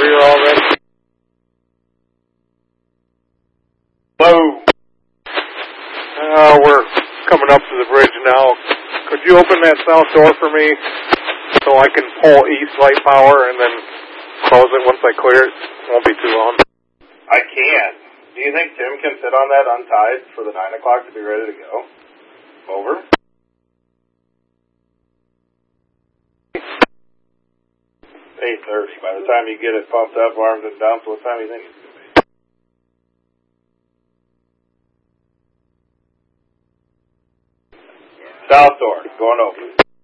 here already? Hello. We're coming up to the bridge now. Could you open that south door for me so I can pull east light power and then close it once I clear it? Won't be too long. I can. Do you think Tim can sit on that untied for the 9 o'clock to be ready to go? Over. 8:30. By the time you get it pumped up, armed and dumped, what time do you think it's going to be? South door, going over.